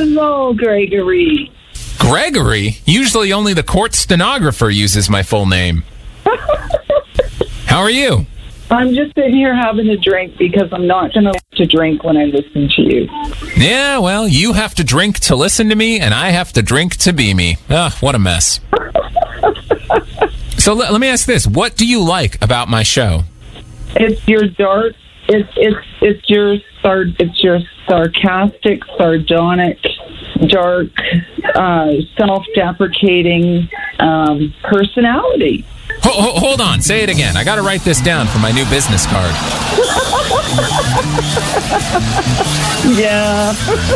Hello, Gregory. Gregory? Usually only the court stenographer uses my full name. How are you? I'm just sitting here having a drink because I'm not going to drink when I listen to you. Yeah, well, you have to drink to listen to me, and I have to drink to be me. Ah, what a mess. So let me ask this. What do you like about my show? It's your dark. It's your sarcastic, sardonic, dark, self-deprecating personality. Hold on. Say it again. I got to write this down for my new business card. Yeah.